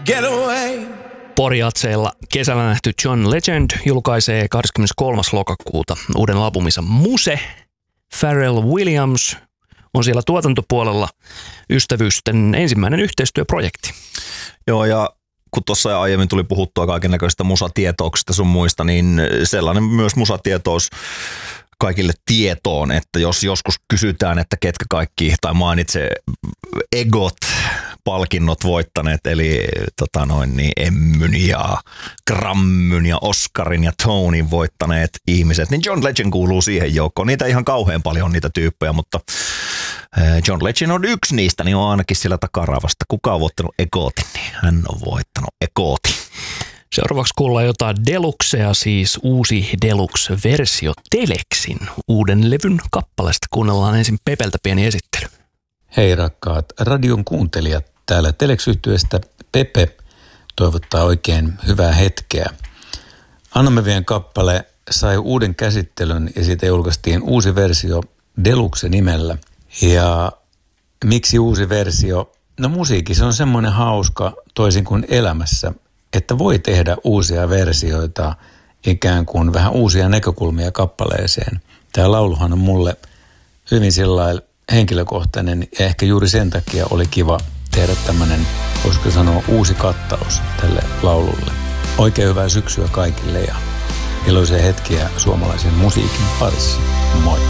get away. Poriatseilla kesällä nähty John Legend julkaisee 23. lokakuuta uuden albuminsa Muse. Pharrell Williams on siellä tuotantopuolella ystävyysten ensimmäinen yhteistyöprojekti. Joo, ja kun tuossa aiemmin tuli puhuttua kaikennäköistä musatietouksista sun muista, niin sellainen myös musatietous kaikille tietoon, että jos joskus kysytään, että ketkä kaikki, tai mainitsee EGOT-palkinnot voittaneet, eli Emmyn ja Grammyn ja Oscarin ja Tonyn voittaneet ihmiset, niin John Legend kuuluu siihen joukkoon. Niitä ihan kauhean paljon niitä tyyppejä, mutta John Legend on yksi niistä, niin on ainakin siellä takaravasta. Kuka on voittanut EGOTin, niin hän on voittanut EGOTin. Seuraavaksi kuullaan jotain deluxea, siis uusi deluxe-versio Telexin uuden levyn kappaleesta. Kuunnellaan ensin Pepeltä pieni esittely. Hei rakkaat radion kuuntelijat, täällä Telex-yhtyeestä Pepe toivottaa oikein hyvää hetkeä. Anna-me-vien kappale sai uuden käsittelyn ja siitä julkaistiin uusi versio Deluxe nimellä. Ja miksi uusi versio? No musiikissa on semmoinen hauska toisin kuin elämässä, että voi tehdä uusia versioita, ikään kuin vähän uusia näkökulmia kappaleeseen. Tämä lauluhan on mulle hyvin sellainen henkilökohtainen ja ehkä juuri sen takia oli kiva tehdä tämmöinen, voisiko sanoa, uusi kattaus tälle laululle. Oikein hyvää syksyä kaikille ja iloisia hetkiä suomalaisen musiikin parissa. Moi!